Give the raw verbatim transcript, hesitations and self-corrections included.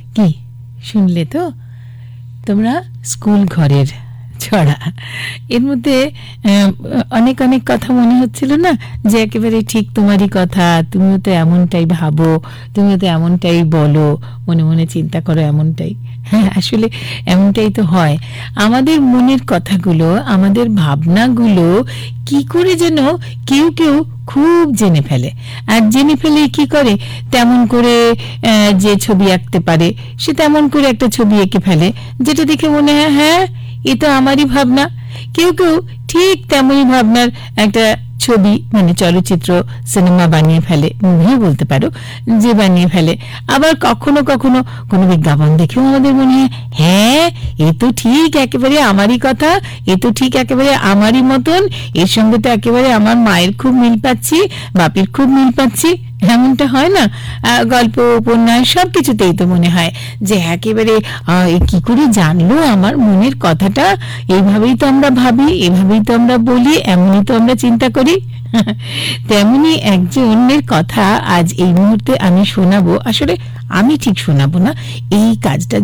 কি শুনলে তো তোমরা স্কুল ঘরের ছড়া। এর মধ্যে অনেক অনেক কথা মনে হচ্ছিল না, যে একেবারে ঠিক তোমারই কথা, তুমিও তো এমনটাই ভাবো, তুমিও তো এমনটাই বলো, মনে মনে চিন্তা করো এমনটাই। হ্যাঁ, আসলে এমনটাই তো হয়। আমাদের মনের কথাগুলো, আমাদের ভাবনাগুলো কি করে যেন কেউ কেউ খুব জেনে ফেলে, আর জেনে ফেলে কি করে, তেমন করে যে ছবি আঁকতে পারে সে তেমন করে একটা ছবি এঁকে ফেলে, যেটা দেখে মনে হয় হ্যাঁ এ তো আমারই ভাবনা। কেউ কেউ ঠিক তেমনই ভাবনার একটা ছবি, মানে চলচ্চিত্র, সিনেমা বানিয়ে ফেলে, মুভিও বলতে পারো, যে বানিয়ে ফেলে। আবার কখনো কখনো কোনো বিজ্ঞাপন দেখেও আমাদের মনে হয় হ্যাঁ এ তো ঠিক একেবারে আমারই কথা, এ তো ঠিক একেবারে আমারই মতন, এর সঙ্গে তো একেবারে আমার মায়ের খুব মিল পাচ্ছি, বাপির খুব মিল পাচ্ছি। এমনটা হয় না? গল্প, উপন্যাস সবকিছুতেই তো মনে হয় যে একেবারে কি করে জানলো আমার মনের কথাটা, এইভাবেই তো আমরা ভাবি, এভাবেই তো আমরা বলি, এমনই তো আমরা চিন্তা করি। তেমনি একজনের কথা আজ এই মুহূর্তে আমি শোনাবো। আসলে আমি ঠিক শোনাবো না, এই কাজটা